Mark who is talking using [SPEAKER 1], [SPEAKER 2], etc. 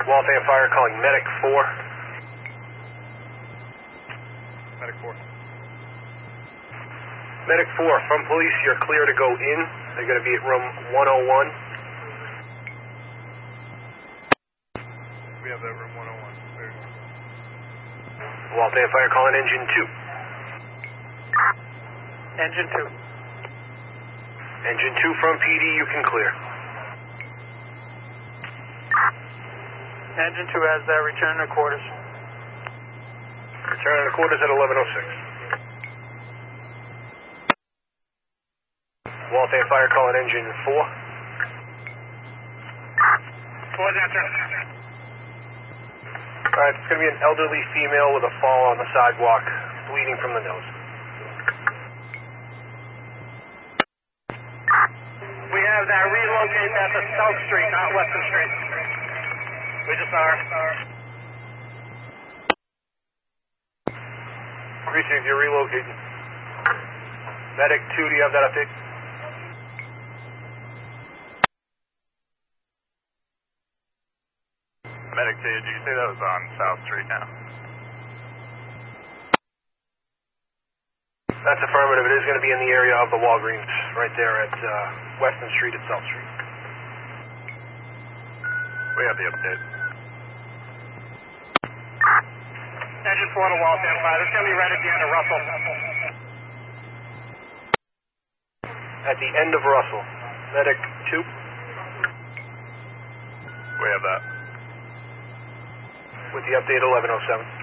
[SPEAKER 1] Waltham Fire calling Medic 4.
[SPEAKER 2] Medic 4.
[SPEAKER 1] Medic 4, from police, you're clear to go in. They're going to be at room 101.
[SPEAKER 2] We have that room 101. Clear.
[SPEAKER 1] Waltham Fire calling engine 2.
[SPEAKER 3] Engine 2.
[SPEAKER 1] Engine 2 from PD, you can clear.
[SPEAKER 3] Engine 2 has that return to quarters.
[SPEAKER 1] Return to quarters at 11:06. Waltham Fire calling engine 4.
[SPEAKER 3] 4's answer.
[SPEAKER 1] Alright, it's going to be an elderly female with a fall on the sidewalk, bleeding from the nose.
[SPEAKER 3] We have that relocate at the South Street, not Western Street. We just are.
[SPEAKER 1] Receive, you're relocating. Medic 2, do you have that update?
[SPEAKER 2] Medic 2, did you say that was on South Street now?
[SPEAKER 1] That's affirmative. It is going to be in the area of the Walgreens, right there at Weston Street at South Street.
[SPEAKER 2] We have the update.
[SPEAKER 3] Engine 4 to Waltham Fire. It's going to be right at the end of Russell.
[SPEAKER 1] At the end of Russell. Medic 2.
[SPEAKER 2] We have that.
[SPEAKER 1] With the update 11:07.